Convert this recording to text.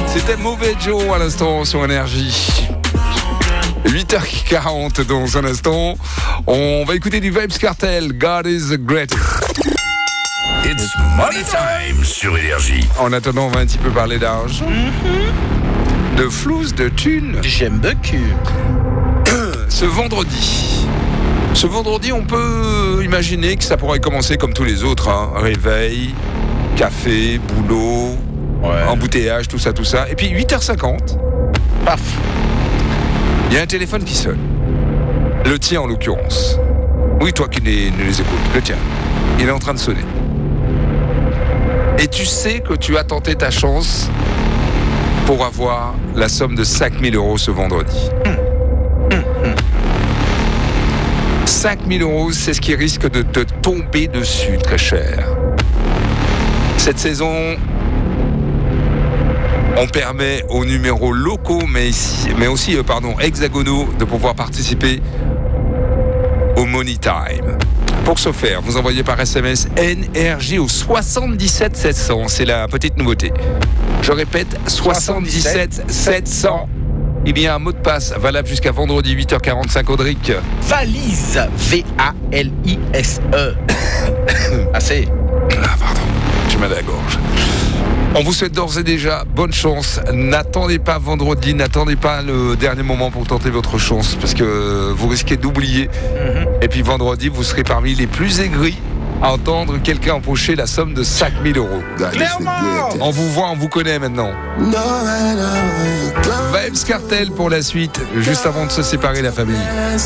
C'était Mauvais Joe à l'instant sur Énergie. 8h40 dans un instant. On va écouter du Vybz Kartel. God is the greatest. It's money time sur Énergie. En attendant, on va un petit peu parler d'argent. De flouze, de thunes. J'aime beaucoup. Ce vendredi, on peut imaginer que ça pourrait commencer comme tous les autres. Réveil, café, boulot, embouteillage, tout ça. Et puis 8h50, paf, il y a un téléphone qui sonne. Le tien en l'occurrence. Oui, toi qui les écoutes, le tien. Il est en train de sonner. Et tu sais que tu as tenté ta chance pour avoir la somme de 5 000 € ce vendredi. 5 000 €, c'est ce qui risque de te tomber dessus, très cher. Cette saison, on permet aux numéros locaux, mais aussi hexagonaux, de pouvoir participer au Money Time. Pour ce faire, vous envoyez par SMS NRJ au 77 700. C'est la petite nouveauté. Je répète, 77 700. Il y a un mot de passe valable jusqu'à vendredi 8h45, Audric. Valise. V-A-L-I-S-E. Assez. Pardon, tu m'as la gorge. On vous souhaite d'ores et déjà bonne chance. N'attendez pas vendredi, n'attendez pas le dernier moment pour tenter votre chance, parce que vous risquez d'oublier. Et puis vendredi, vous serez parmi les plus aigris à entendre quelqu'un empocher la somme de 5 000 €. Clairement. On vous voit, on vous connaît maintenant. Vybz Kartel pour la suite, juste avant de se séparer la famille.